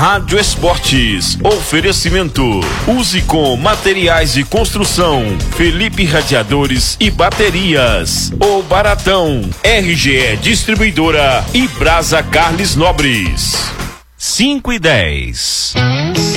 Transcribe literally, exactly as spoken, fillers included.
Rádio Esportes. Oferecimento. Use com materiais de construção. Felipe Radiadores e Baterias. O Baratão. R G E Distribuidora e Brasa Carles Nobres. cinco e dez.